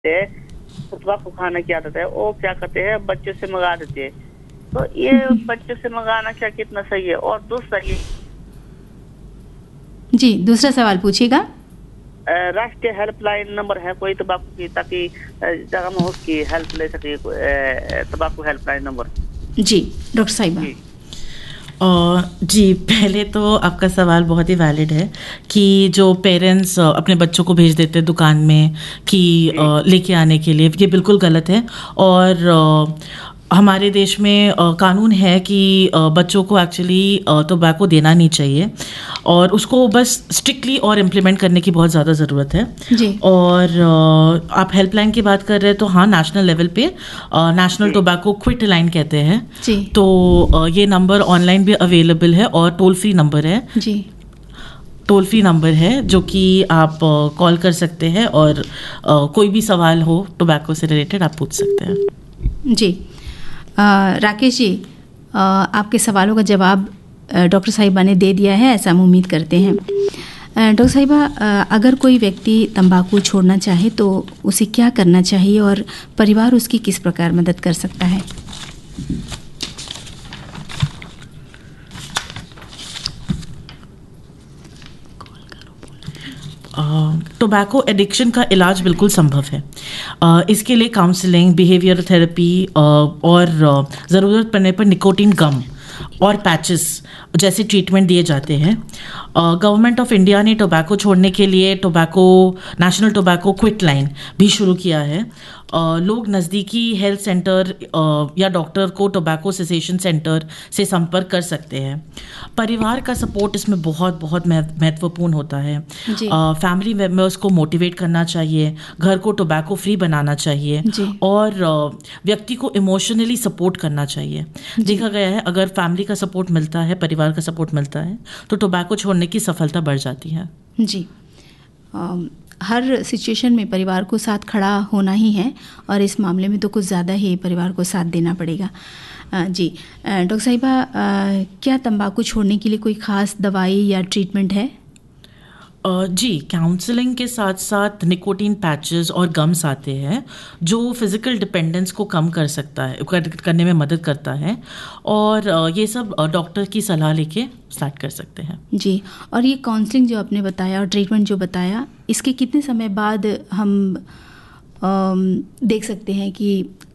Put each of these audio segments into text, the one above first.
है, तम्बाकू खाने की आदत है, वो क्या करते हैं बच्चों से मंगा देते हैं। तो ये बच्चों से मंगाना क्या कितना सही है? और दूसरा ये जी, दूसरा सवाल पूछिएगा। राष्ट्रीय हेल्पलाइन नंबर है कोई तम्बाकू की, ताकि जगह में उसकी हेल्प ले सके, तम्बाकू हेल्पलाइन नंबर? जी, डॉक्टर साहिबा। जी जी, पहले तो आपका सवाल बहुत ही वैलिड है कि जो पेरेंट्स अपने बच्चों को भेज देते हैं दुकान में कि लेके आने के लिए, ये बिल्कुल गलत है। और हमारे देश में कानून है कि बच्चों को एक्चुअली टोबैको देना नहीं चाहिए, और उसको बस स्ट्रिक्टली और इम्प्लीमेंट करने की बहुत ज़्यादा ज़रूरत है जी। और आप हेल्पलाइन की बात कर रहे हैं तो हाँ, नेशनल लेवल पे नेशनल टोबैको क्विट लाइन कहते हैं जी। तो ये नंबर ऑनलाइन भी अवेलेबल है और टोल फ्री नंबर है। जी, टोल फ्री नंबर है जो कि आप कॉल कर सकते हैं और कोई भी सवाल हो टोबैको से रिलेटेड आप पूछ सकते हैं। जी। राकेश जी, आपके सवालों का जवाब डॉक्टर साहिबा ने दे दिया है, ऐसा हम उम्मीद करते हैं। डॉक्टर साहिबा, अगर कोई व्यक्ति तंबाकू छोड़ना चाहे तो उसे क्या करना चाहिए और परिवार उसकी किस प्रकार मदद कर सकता है? टोबैको एडिक्शन का इलाज बिल्कुल संभव है। इसके लिए काउंसलिंग, बिहेवियर थेरेपी और ज़रूरत पड़ने पर निकोटीन गम और पैचेस जैसे ट्रीटमेंट दिए जाते हैं। गवर्नमेंट ऑफ इंडिया ने टोबैको छोड़ने के लिए नेशनल टोबैको क्विट लाइन भी शुरू किया है। लोग नज़दीकी हेल्थ सेंटर या डॉक्टर को टोबैको सेसेशन सेंटर से संपर्क कर सकते हैं। परिवार का सपोर्ट इसमें बहुत बहुत महत्वपूर्ण होता है। फैमिली मेम्बर्स को मोटिवेट करना चाहिए, घर को टोबैको फ्री बनाना चाहिए और व्यक्ति को इमोशनली सपोर्ट करना चाहिए। देखा गया है अगर फैमिली का सपोर्ट मिलता है, परिवार का सपोर्ट मिलता है तो टोबैको छोड़ने की सफलता बढ़ जाती है। जी, हर सिचुएशन में परिवार को साथ खड़ा होना ही है और इस मामले में तो कुछ ज़्यादा ही परिवार को साथ देना पड़ेगा। जी डॉक्टर साहिबा, क्या तंबाकू छोड़ने के लिए कोई ख़ास दवाई या ट्रीटमेंट है? जी, काउंसलिंग के साथ साथ निकोटीन पैचेस और गम्स आते हैं जो फिज़िकल डिपेंडेंस को कम कर सकता है, करने में मदद करता है और ये सब डॉक्टर की सलाह लेके स्टार्ट कर सकते हैं। जी, और ये काउंसलिंग जो आपने बताया और ट्रीटमेंट जो बताया, इसके कितने समय बाद हम देख सकते हैं कि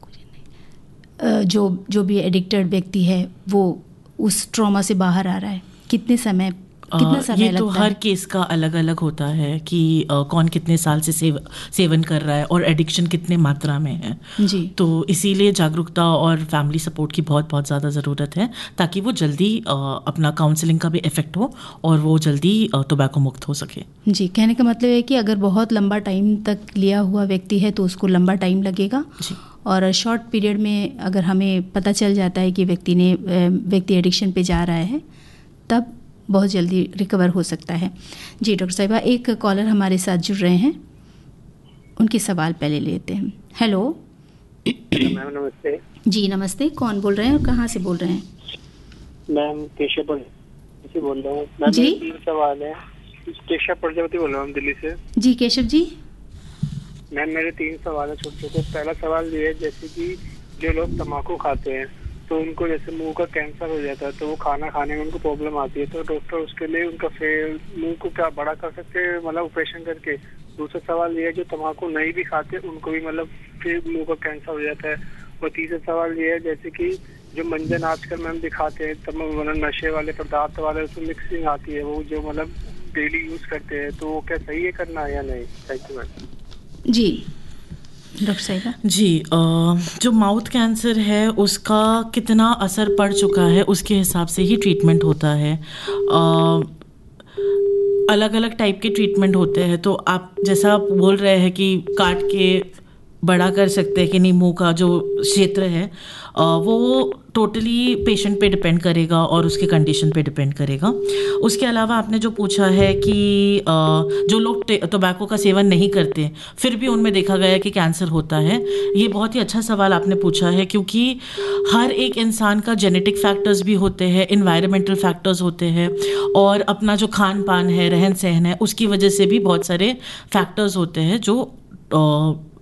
जो भी एडिक्टेड व्यक्ति है वो उस ट्रॉमा से बाहर आ रहा है? कितना समय ये तो हर केस का अलग अलग होता है कि कौन कितने साल से सेवन कर रहा है और एडिक्शन कितने मात्रा में है। जी, तो इसीलिए जागरूकता और फैमिली सपोर्ट की बहुत बहुत ज़्यादा ज़रूरत है ताकि वो जल्दी अपना काउंसलिंग का भी इफेक्ट हो और वो जल्दी टोबैको मुक्त हो सके। जी, कहने का मतलब है कि अगर बहुत लंबा टाइम तक लिया हुआ व्यक्ति है तो उसको लंबा टाइम लगेगा जी। और शॉर्ट पीरियड में अगर हमें पता चल जाता है कि व्यक्ति एडिक्शन पे जा रहा है तब बहुत जल्दी रिकवर हो सकता है। जी डॉक्टर साहिबा, एक कॉलर हमारे साथ जुड़ रहे हैं, उनके सवाल पहले लेते हैं। हेलो मैम, नमस्ते। जी नमस्ते, कौन बोल रहे हैं और कहाँ से बोल रहे हैं? मैम केशव से बोल रहा हूँ। मैम जी, 3 सवाल है। केशव प्रजापति बोल रहा हूँ दिल्ली से। जी केशव जी। मैम मेरे 3 सवाल है छोटे छोटे। पहला सवाल ये है, जैसे कि जो लोग तम्बाकू खाते हैं तो उनको जैसे मुंह का कैंसर हो जाता है तो वो खाना खाने में उनको प्रॉब्लम आती है, तो डॉक्टर उसके लिए उनका मुंह को क्या बड़ा कर सकते हैं, मतलब ऑपरेशन करके? दूसरा सवाल ये है, जो तम्बाकू नहीं भी खाते उनको भी मतलब फिर मुंह का कैंसर हो जाता है। और तीसरा सवाल ये है, जैसे कि जो मंजन आजकल मैम दिखाते हैं मतलब नशे वाले पदार्थ वाले, उसमें मिक्सिंग आती है, वो जो मतलब डेली यूज करते हैं, तो वो क्या सही है करना है या नहीं? Thank you ma'am. Ji doctor साहिबा। जी, जो माउथ कैंसर है उसका कितना असर पड़ चुका है उसके हिसाब से ही ट्रीटमेंट होता है। अलग अलग टाइप के ट्रीटमेंट होते हैं, तो आप जैसा आप बोल रहे हैं कि काट के बड़ा कर सकते हैं कि नहीं, मुंह का जो क्षेत्र है वो टोटली पेशेंट पे डिपेंड करेगा और उसके कंडीशन पे डिपेंड करेगा। उसके अलावा आपने जो पूछा है कि जो लोग टोबैको का सेवन नहीं करते फिर भी उनमें देखा गया है कि कैंसर होता है, ये बहुत ही अच्छा सवाल आपने पूछा है, क्योंकि हर एक इंसान का जेनेटिक फैक्टर्स भी होते हैं, इन्वायरमेंटल फैक्टर्स होते हैं और अपना जो खान पान है, रहन सहन है, उसकी वजह से भी बहुत सारे फैक्टर्स होते हैं जो